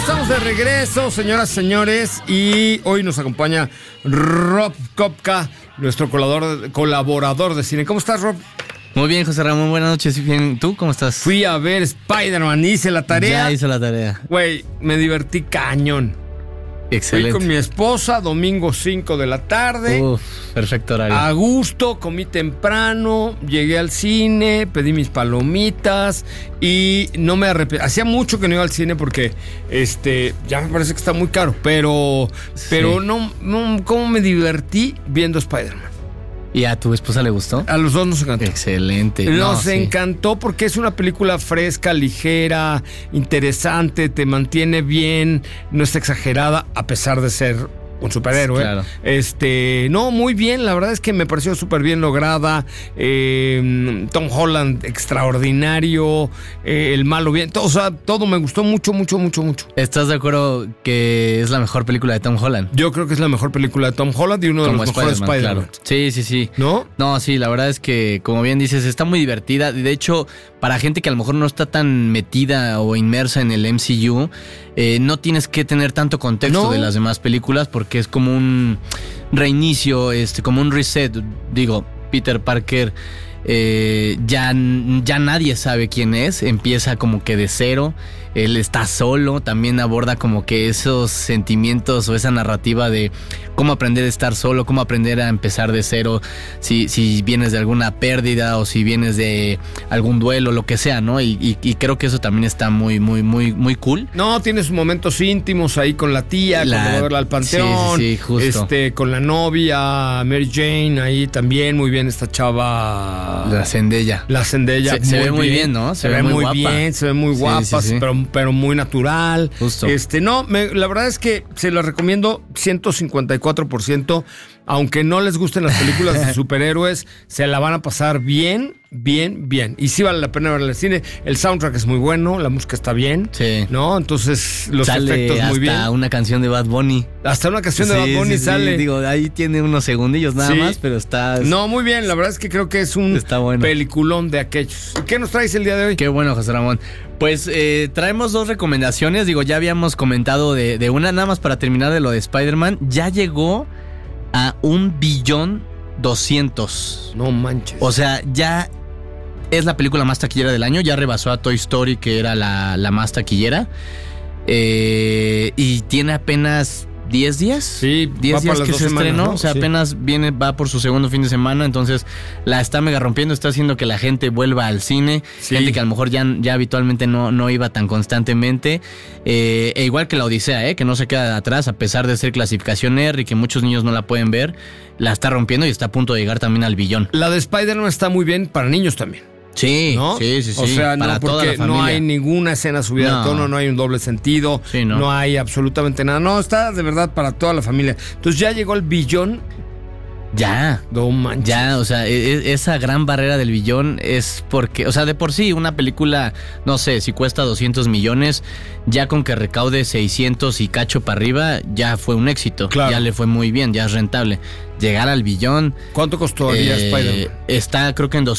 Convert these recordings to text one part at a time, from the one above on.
estamos de regreso, señoras y señores, y hoy nos acompaña Rob Kopka, nuestro colaborador de cine. ¿Cómo estás, Rob? Muy bien, José Ramón, buenas noches. Bien, ¿tú cómo estás? Fui a ver Spider-Man, hice la tarea. Ya hice la tarea. Güey, me divertí cañón. Excelente. Fui con mi esposa, domingo 5 de la tarde. Uf, perfecto horario. A gusto, comí temprano, llegué al cine, pedí mis palomitas y no me arrepentí. Hacía mucho que no iba al cine porque ya me parece que está muy caro, pero no, cómo me divertí viendo Spider-Man. ¿Y a tu esposa le gustó? A los dos nos encantó. Excelente. Nos encantó porque es una película fresca, ligera, interesante, te mantiene bien, no está exagerada, a pesar de ser un superhéroe. Claro. No, muy bien, la verdad es que me pareció súper bien lograda. Tom Holland, extraordinario. El malo bien. Todo me gustó mucho. ¿Estás de acuerdo que es la mejor película de Tom Holland? Yo creo que es la mejor película de Tom Holland y uno de los mejores Spider-Man. Claro. Sí. ¿No? No, sí, la verdad es que, como bien dices, está muy divertida. De hecho, para gente que a lo mejor no está tan metida o inmersa en el MCU, no tienes que tener tanto contexto de las demás películas porque es como un reinicio, como un reset. Digo, Peter Parker ya nadie sabe quién es, empieza como que de cero. Él está solo, también aborda como que esos sentimientos o esa narrativa de cómo aprender a estar solo, cómo aprender a empezar de cero, si vienes de alguna pérdida o si vienes de algún duelo, lo que sea, ¿no? Y creo que eso también está muy cool. No, tiene sus momentos íntimos ahí con la tía, cuando va a verla al panteón. Sí, justo. Con la novia, Mary Jane, ahí también muy bien esta chava. La Zendaya. Se ve muy bien, ¿no? Se ve muy bien, se ve muy guapa, sí. pero muy natural. Justo. La verdad es que se la recomiendo 154%. Aunque no les gusten las películas de superhéroes, se la van a pasar bien. Y sí vale la pena ver el cine. El soundtrack es muy bueno, la música está bien. Sí. ¿No? Entonces, los efectos muy bien. Hasta una canción de Bad Bunny. Hasta una canción de Bad Bunny sale. Sí. Digo, ahí tiene unos segundillos nada más, pero está... No, muy bien. La verdad es que creo que es un peliculón de aquellos. ¿Y qué nos traes el día de hoy? Qué bueno, José Ramón. Pues traemos dos recomendaciones. Digo, ya habíamos comentado de una, nada más para terminar de lo de Spider-Man. Ya llegó a 1.2 billion. No manches. O sea, ya es la película más taquillera del año. Ya rebasó a Toy Story, que era la más taquillera. Y tiene apenas 10 días. Sí, 10 días que se estrenó, ¿no? O sea, sí. Apenas va por su segundo fin de semana. Entonces la está mega rompiendo. Está haciendo que la gente vuelva al cine. Sí. Gente que a lo mejor ya habitualmente no iba tan constantemente. Igual que la Odisea, que no se queda atrás, a pesar de ser clasificación R y que muchos niños no la pueden ver. La está rompiendo y está a punto de llegar también al billón. La de Spider-Man está muy bien para niños también. Sí, ¿no? Sí. O sea, para no, toda porque la familia. no hay ninguna escena subida de tono, no hay un doble sentido, Sí, no. no hay absolutamente nada. No, está de verdad para toda la familia. Entonces ya llegó el billón. Ya. No manches. Ya, o sea, esa gran barrera del billón es porque, o sea, de por sí una película, no sé, si cuesta 200 millones, ya con que recaude 600 y cacho para arriba, ya fue un éxito. Claro. Ya le fue muy bien, ya es rentable. Llegar al billón. ¿Cuánto costaría Spider-Man? Está creo que en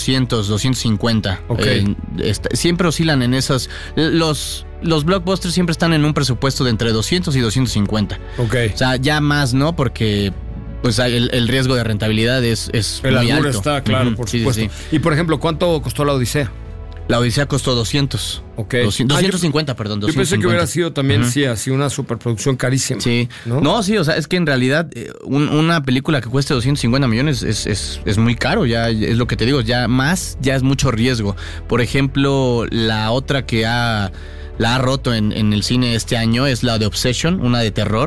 250. Ok. Siempre oscilan en esas. Los blockbusters siempre están en un presupuesto de entre 200 y 250. Ok. O sea, ya más, ¿no? Porque pues el riesgo de rentabilidad es el muy albur alto. está, claro, por supuesto. Sí. Y por ejemplo, ¿cuánto costó la Odisea? La Odisea costó 200. Ok. 250, perdón. 250. Yo pensé que hubiera sido también, sí, así una superproducción carísima. Sí. No, sí, o sea, es que en realidad una película que cueste 250 millones es muy caro, ya es lo que te digo, ya es mucho riesgo. Por ejemplo, la otra que la ha roto en el cine este año es la de Obsession, una de terror.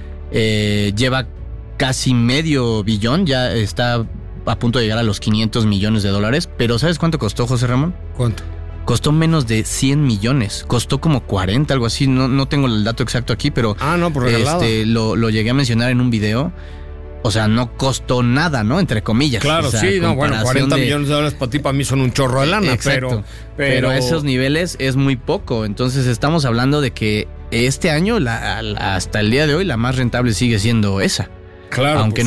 Lleva casi medio billón, ya está a punto de llegar a los 500 millones de dólares. Pero ¿sabes cuánto costó, José Ramón? ¿Cuánto? Costó menos de 100 millones. Costó como 40, algo así. No tengo el dato exacto aquí, pero por regalado. Lo llegué a mencionar en un video. O sea, no costó nada, ¿no? Entre comillas. Claro, o sea, sí, no, bueno, 40 millones de dólares para ti, para mí son un chorro de lana. Exacto. Pero a esos niveles es muy poco. Entonces estamos hablando de que este año, hasta el día de hoy, la más rentable sigue siendo esa. Claro, aunque